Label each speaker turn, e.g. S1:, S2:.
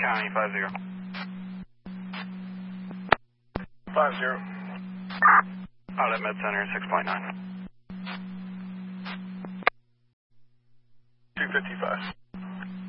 S1: County, 50.
S2: 50.
S1: Out at Med Center, 6.9.
S2: 255.